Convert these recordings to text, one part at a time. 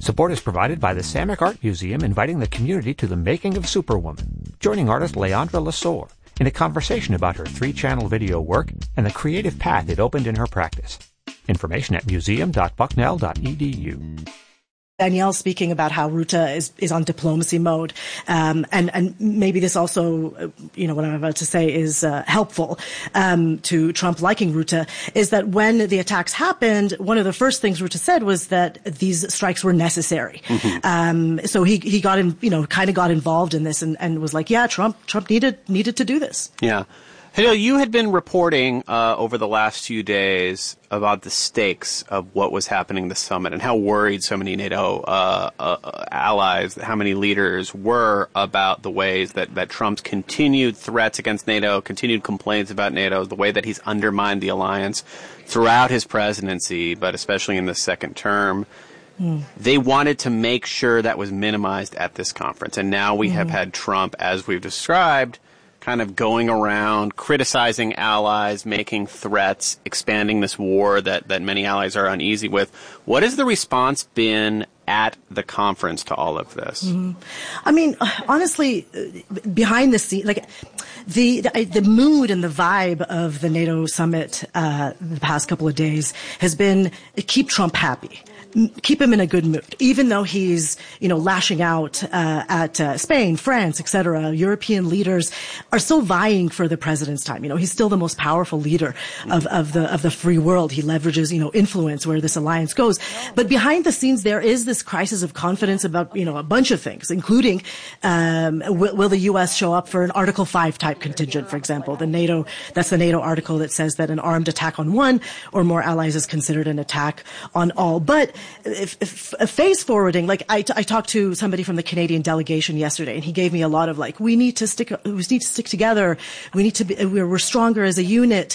Support is provided by the Samick Art Museum, inviting the community to the making of Superwoman, joining artist Leandra Lesueur in a conversation about her 3-channel video work and the creative path it opened in her practice. Information at museum.bucknell.edu. Danielle speaking about how Rutte is on diplomacy mode, and maybe this also, what I'm about to say is helpful to Trump liking Rutte, is that when the attacks happened, one of the first things Rutte said was that these strikes were necessary. Mm-hmm. So he got kind of got involved in this and was like, yeah, Trump needed to do this. Yeah. Hadil, you had been reporting over the last few days about the stakes of what was happening at the summit and how worried so many NATO allies, how many leaders were about the ways that Trump's continued threats against NATO, continued complaints about NATO, the way that he's undermined the alliance throughout his presidency, but especially in the second term. They wanted to make sure that was minimized at this conference. And now we have had Trump, as we've described, kind of going around, criticizing allies, making threats, expanding this war that many allies are uneasy with. What has the response been at the conference to all of this? Mm-hmm. I mean, honestly, behind the scenes, like the mood and the vibe of the NATO summit the past couple of days has been keep Trump happy. Keep him in a good mood, even though he's, lashing out at Spain, France, etc. European leaders are still vying for the president's time. He's still the most powerful leader of the free world. He leverages, influence where this alliance goes. But behind the scenes, there is this crisis of confidence about, a bunch of things, including will the U.S. show up for an Article 5 type contingent, for example. That's the NATO article that says that an armed attack on one or more allies is considered an attack on all. But if face forwarding, like I talked to somebody from the Canadian delegation yesterday, and he gave me a lot of we need to stick together. We need to be, we're stronger as a unit.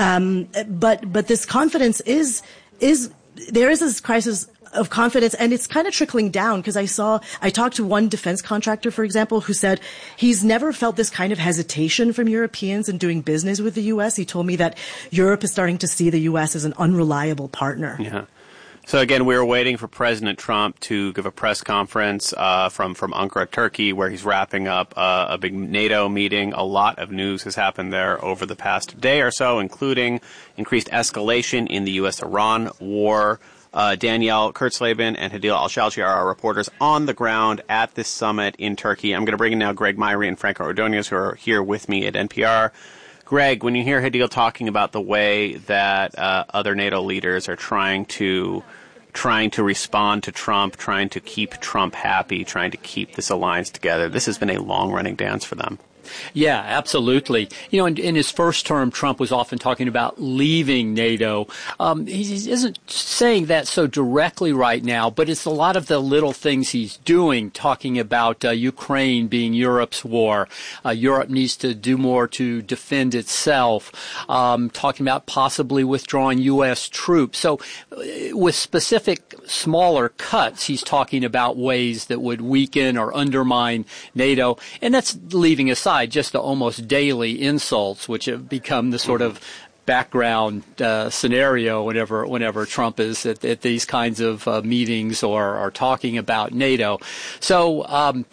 But this confidence there is this crisis of confidence, and it's kind of trickling down because I talked to one defense contractor, for example, who said he's never felt this kind of hesitation from Europeans in doing business with the U.S. He told me that Europe is starting to see the U.S. as an unreliable partner. Yeah. So again, we were waiting for President Trump to give a press conference from Ankara, Turkey, where he's wrapping up a big NATO meeting. A lot of news has happened there over the past day or so, including increased escalation in the U.S.-Iran war. Danielle Kurtzleben and Hadil Al-Shalchi are our reporters on the ground at this summit in Turkey. I'm going to bring in now Greg Myrie and Franco Ordonez, who are here with me at NPR. Greg, when you hear Hadil talking about the way that other NATO leaders are trying to respond to Trump, trying to keep Trump happy, trying to keep this alliance together, this has been a long-running dance for them. Yeah, absolutely. In his first term, Trump was often talking about leaving NATO. He isn't saying that so directly right now, but it's a lot of the little things he's doing, talking about Ukraine being Europe's war. Europe needs to do more to defend itself, talking about possibly withdrawing U.S. troops. So with specific smaller cuts, he's talking about ways that would weaken or undermine NATO, and that's leaving aside just the almost daily insults, which have become the sort of background scenario whenever Trump is at these kinds of meetings or talking about NATO. So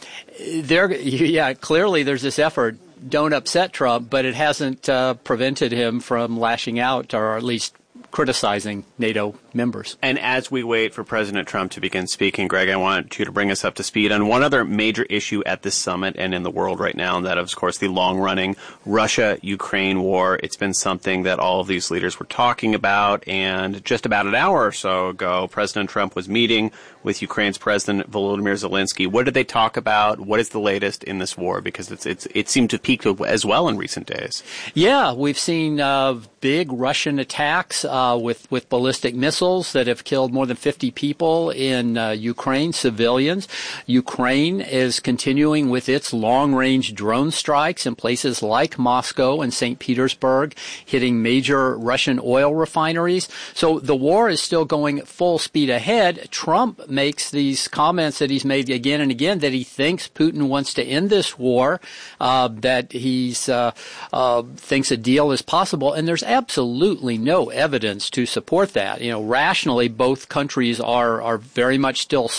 clearly there's this effort. Don't upset Trump, but it hasn't prevented him from lashing out, or at least criticizing NATO members. And as we wait for President Trump to begin speaking, Greg, I want you to bring us up to speed on one other major issue at this summit and in the world right now, and that, of course, the long-running Russia-Ukraine war. It's been something that all of these leaders were talking about, and just about an hour or so ago, President Trump was meeting with Ukraine's President Volodymyr Zelensky. What did they talk about? What is the latest in this war? Because it seemed to peak as well in recent days. Yeah, we've seen big Russian attacks with ballistic missiles that have killed more than 50 people in Ukraine, civilians. Ukraine is continuing with its long-range drone strikes in places like Moscow and St. Petersburg, hitting major Russian oil refineries. So the war is still going full speed ahead. Trump makes these comments that he's made again and again, that he thinks Putin wants to end this war, that he's thinks a deal is possible, and there's absolutely no evidence to support that. Rationally, both countries are very much still